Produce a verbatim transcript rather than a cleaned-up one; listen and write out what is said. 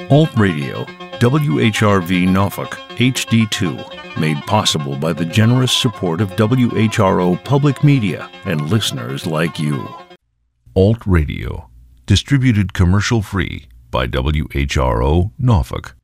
Alt Radio, W H R V Norfolk, H D two, made possible by the generous support of W H R O Public Media and listeners like you. Alt Radio, distributed commercial-free by W H R O Norfolk.